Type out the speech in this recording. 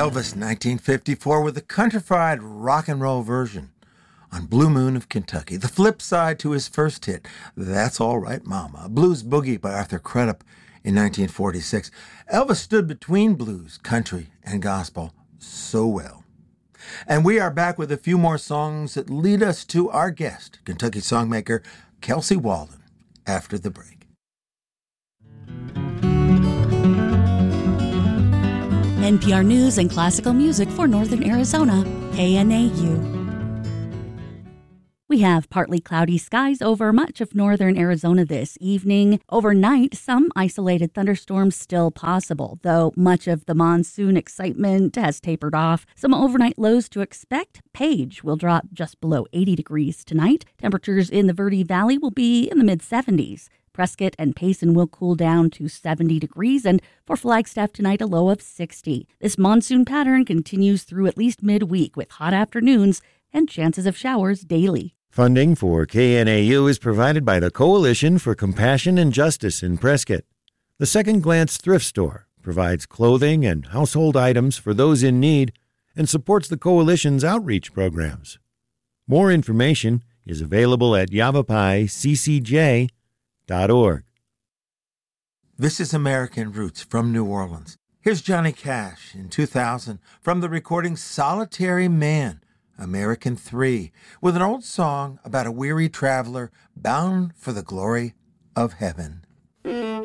Elvis, 1954, with a countrified rock and roll version on Blue Moon of Kentucky. The flip side to his first hit, That's All Right Mama, a blues boogie by Arthur Crudup in 1946. Elvis stood between blues, country, and gospel so well. And we are back with a few more songs that lead us to our guest, Kentucky songmaker Kelsey Walden, after the break. NPR News and classical music for Northern Arizona, KNAU. We have partly cloudy skies over much of northern Arizona this evening. Overnight, some isolated thunderstorms still possible, though much of the monsoon excitement has tapered off. Some overnight lows to expect. Page will drop just below 80 degrees tonight. Temperatures in the Verde Valley will be in the mid-70s. Prescott and Payson will cool down to 70 degrees, and for Flagstaff tonight, a low of 60. This monsoon pattern continues through at least midweek with hot afternoons and chances of showers daily. Funding for KNAU is provided by the Coalition for Compassion and Justice in Prescott. The Second Glance Thrift Store provides clothing and household items for those in need and supports the Coalition's outreach programs. More information is available at yavapai.ccj.org. This is American Roots from New Orleans. Here's Johnny Cash in 2000 from the recording Solitary Man, American 3, with an old song about a weary traveler bound for the glory of heaven.